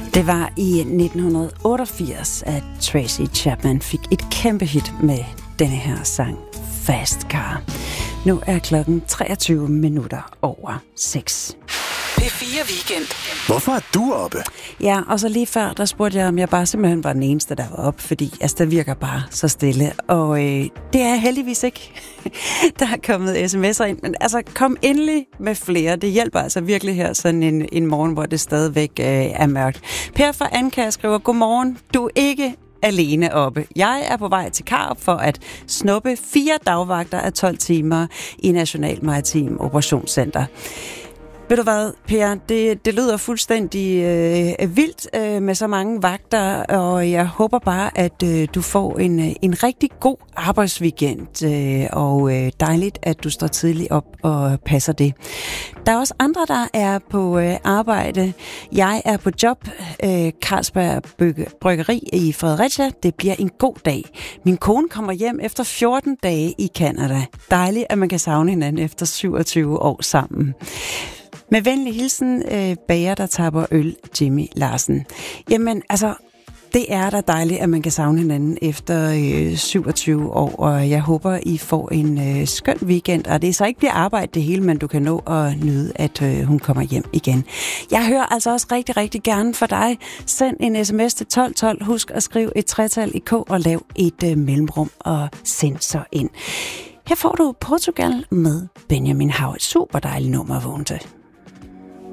Det var i 1988, at Tracy Chapman fik et kæmpe hit med denne her sang, Fast Car. Nu er klokken 23:06. P4 Weekend. Hvorfor er du oppe? Ja, og så lige før, der spurgte jeg, om jeg bare simpelthen var den eneste, der var oppe, fordi der virker bare så stille. Og det er heldigvis ikke. Der er kommet sms'er ind, men altså kom endelig med flere. Det hjælper altså virkelig her sådan en morgen, hvor det stadigvæk er mørkt. Per fra Anka skriver, godmorgen, du er ikke alene oppe. Jeg er på vej til Karup for at snuppe 4 dagvagter af 12 timer i National Maritim Operationscenter. Ved du hvad, Per, det lyder fuldstændig vildt med så mange vagter, og jeg håber bare, at du får en rigtig god arbejdsweekend, og dejligt, at du står tidligt op og passer det. Der er også andre, der er på arbejde. Jeg er på job, Carlsberg Bryggeri i Fredericia. Det bliver en god dag. Min kone kommer hjem efter 14 dage i Canada. Dejligt, at man kan savne hinanden efter 27 år sammen. Med venlig hilsen, bager, der tapper øl, Jimmy Larsen. Jamen, altså, det er da dejligt, at man kan savne hinanden efter 27 år, og jeg håber, I får en skøn weekend, og det så ikke bliver arbejde det hele, men du kan nå at nyde, at hun kommer hjem igen. Jeg hører altså også rigtig, rigtig gerne for dig. Send en sms til 1212. Husk at skrive et 3-tal i K og lav et mellemrum og send så ind. Her får du Portugal med Benjamin Hav. Et super dejligt nummer at vågne til.